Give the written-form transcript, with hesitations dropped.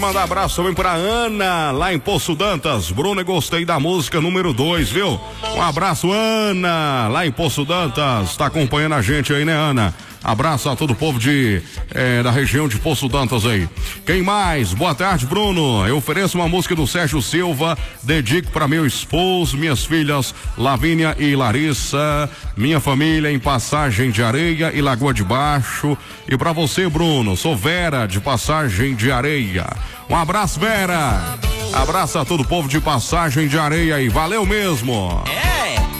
Mandar abraço também pra Ana, lá em Poço Dantas. Bruno, gostei da música número 2, viu? Um abraço, Ana, lá em Poço Dantas. Tá acompanhando a gente aí, né, Ana? Abraço a todo o povo da região de Poço Dantas aí. Quem mais? Boa tarde, Bruno. Eu ofereço uma música do Sérgio Silva, dedico para meu esposo, minhas filhas Lavínia e Larissa, minha família em Passagem de Areia e Lagoa de Baixo. E para você, Bruno, sou Vera de Passagem de Areia. Um abraço, Vera. Abraço a todo o povo de Passagem de Areia aí. Valeu mesmo.